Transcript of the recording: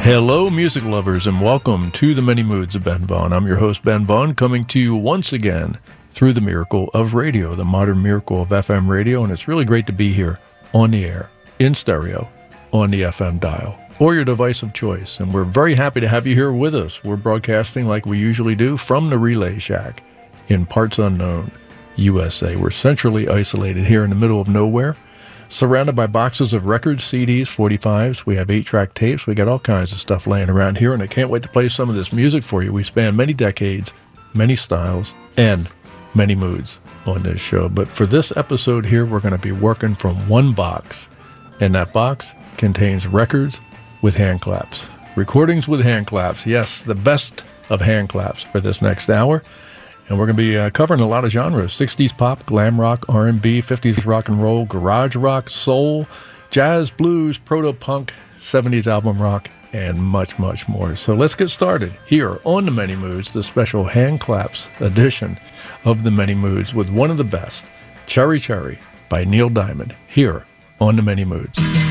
Hello, music lovers, and welcome to the Many Moods of Ben Vaughn. I'm your host, Ben Vaughn, coming to you once again through the miracle of radio, the modern miracle of FM radio, and it's really great to be here on the air, in stereo, on the FM dial, or your device of choice. And we're very happy to have you here with us. We're broadcasting like we usually do from the Relay Shack in parts unknown, USA. We're centrally isolated here in the middle of nowhere, surrounded by boxes of records, CDs, 45s. We have 8-track tapes. We got all kinds of stuff laying around here, and I can't wait to play some of this music for you. We span many decades, many styles, and many moods on this show. But for this episode here, we're going to be working from one box, and that box contains records with hand claps. Recordings with hand claps. Yes, the best of hand claps for this next hour. And we're going to be covering a lot of genres: 60s pop, glam rock, R&B, 50s rock and roll, garage rock, soul, jazz, blues, proto-punk, 70s album rock, and much, much more. So let's get started here on The Many Moods, the special hand claps edition of The Many Moods with one of the best, Cherry Cherry by Neil Diamond, here on The Many Moods.